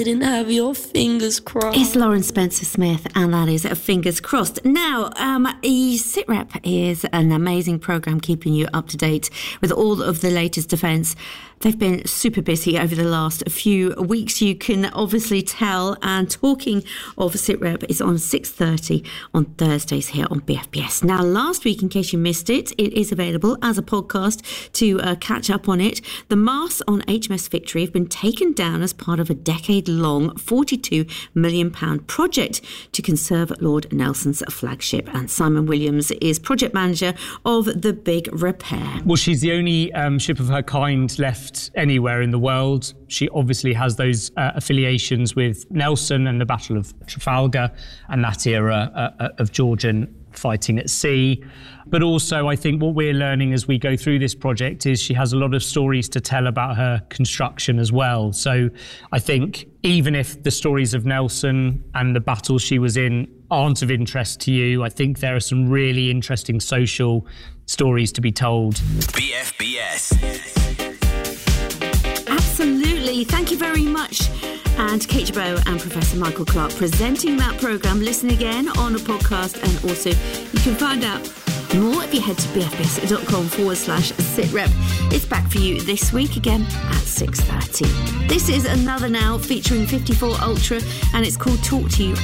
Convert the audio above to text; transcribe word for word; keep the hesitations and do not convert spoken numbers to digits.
Didn't have your fingers crossed. It's Lauren Spencer-Smith, and that is Fingers Crossed. Now, um, SITREP is an amazing programme keeping you up to date with all of the latest defence. They've been super busy over the last few weeks, you can obviously tell. And talking of SITREP, is on six thirty on Thursdays here on B F B S. Now, last week, in case you missed it, it is available as a podcast to uh, catch up on it. The masts on H M S Victory have been taken down as part of a decade-long forty-two million pounds project to conserve Lord Nelson's flagship. And Simon Williams is project manager of the big repair. Well, she's the only um, ship of her kind left anywhere in the world. She obviously has those uh, affiliations with Nelson and the Battle of Trafalgar and that era uh, of Georgian fighting at sea. But also, I think what we're learning as we go through this project is she has a lot of stories to tell about her construction as well. So I think even if the stories of Nelson and the battles she was in aren't of interest to you, I think there are some really interesting social stories to be told. B F B S. Absolutely. Thank you very much. And Kate Jabot and Professor Michael Clark presenting that programme. Listen again on a podcast, and also you can find out more if you head to bfbs.com forward slash sitrep. It's back for you this week again at six thirty. This is Another Now featuring fifty-four Ultra, and it's called Talk to You